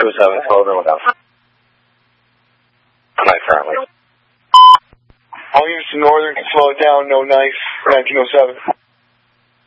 1907, hold on without. Night currently. All units to northern can slow it down, no nice, 1907.